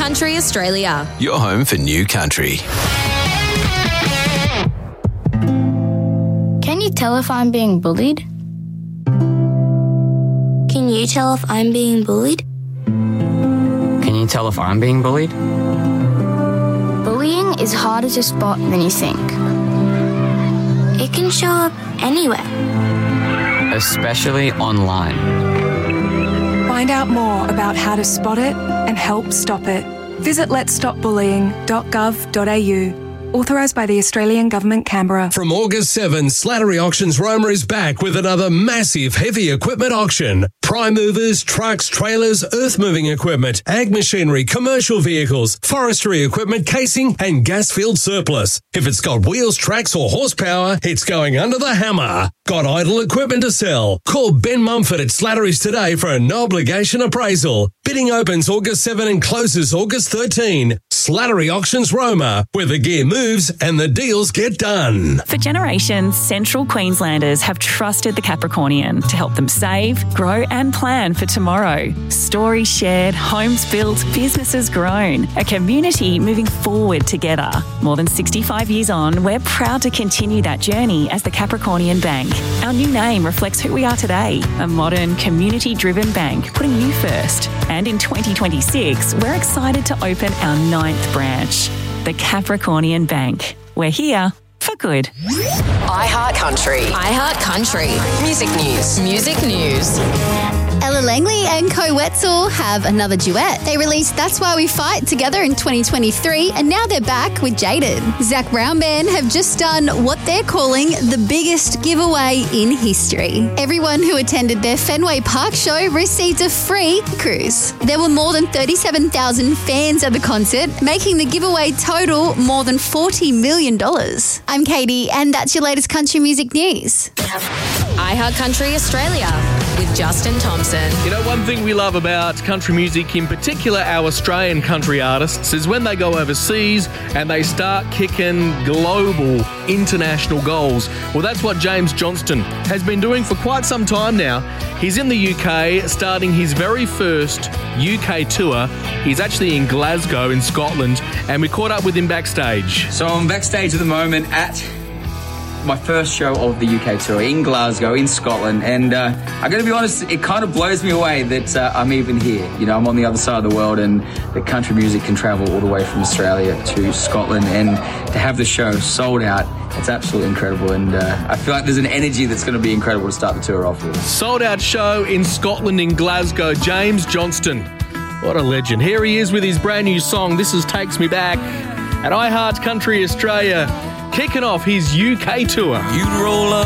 Country Australia. Your home for new country. Can you tell if I'm being bullied? Can you tell if I'm being bullied? Can you tell if I'm being bullied? Bullying is harder to spot than you think. It can show up anywhere. Especially online. Find out more about how to spot it and help stop it. Visit letsstopbullying.gov.au. Authorised by the Australian Government, Canberra. From August 7, Slattery Auctions Roma is back with another massive heavy equipment auction. Prime movers, trucks, trailers, earth-moving equipment, ag machinery, commercial vehicles, forestry equipment, casing and gas-filled surplus. If it's got wheels, tracks or horsepower, it's going under the hammer. Got idle equipment to sell? Call Ben Mumford at Slattery's today for a no-obligation appraisal. Bidding opens August 7 and closes August 13. Slattery Auctions Roma, where the gear moves and the deals get done. For generations, Central Queenslanders have trusted the Capricornian to help them save, grow and plan for tomorrow. Stories shared, homes built, businesses grown. A community moving forward together. More than 65 years on, we're proud to continue that journey as the Capricornian Bank. Our new name reflects who we are today, a modern, community-driven bank putting you first. And in 2026, we're excited to open our 9th branch, the Capricornian Bank. We're here for good. iHeart Country. iHeart Country. Music news. Music news. Ella Langley and Co Wetzel have another duet. They released That's Why We Fight together in 2023, and now they're back with Jaded. Zac Brown Band have just done what they're calling the biggest giveaway in history. Everyone who attended their Fenway Park show received a free cruise. There were more than 37,000 fans at the concert, making the giveaway total more than $40 million. I'm Katie, and that's your latest country music news. iHeart Country Australia with Justin Thompson. You know, one thing we love about country music, in particular our Australian country artists, is when they go overseas and they start kicking global, international goals. Well, that's what James Johnston has been doing for quite some time now. He's in the UK, starting his very first UK tour. He's actually in Glasgow in Scotland, and we caught up with him backstage. So I'm backstage at the moment at my first show of the UK tour in Glasgow, in Scotland, and I'm going to be honest, it kind of blows me away that I'm even here. You know, I'm on the other side of the world, and the country music can travel all the way from Australia to Scotland, and to have the show sold out, it's absolutely incredible, and I feel like there's an energy that's going to be incredible to start the tour off with. Sold out show in Scotland, in Glasgow, James Johnston. What a legend. Here he is with his brand new song, This Is Takes Me Back, at iHeart Country Australia, kicking off his UK tour. You'd roll up